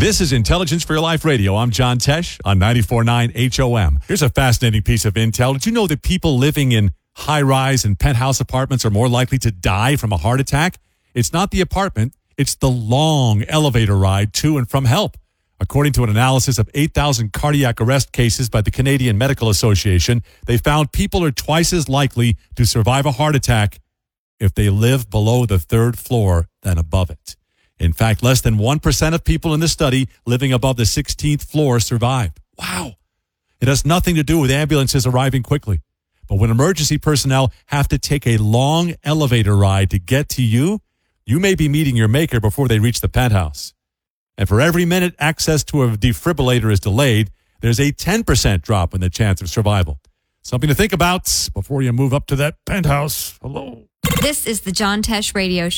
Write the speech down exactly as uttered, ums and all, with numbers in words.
This is Intelligence for Your Life Radio. I'm John Tesh on ninety-four point nine H O M. Here's a fascinating piece of intel. Did you know that people living in high-rise and penthouse apartments are more likely to die from a heart attack? It's not the apartment. It's the long elevator ride to and from help. According to an analysis of eight thousand cardiac arrest cases by the Canadian Medical Association, they found people are twice as likely to survive a heart attack if they live below the third floor than above it. In fact, less than one percent of people in the study living above the sixteenth floor survived. Wow. It has nothing to do with ambulances arriving quickly. But when emergency personnel have to take a long elevator ride to get to you, you may be meeting your maker before they reach the penthouse. And for every minute access to a defibrillator is delayed, there's a ten percent drop in the chance of survival. Something to think about before you move up to that penthouse. Hello. This is the John Tesh Radio Show.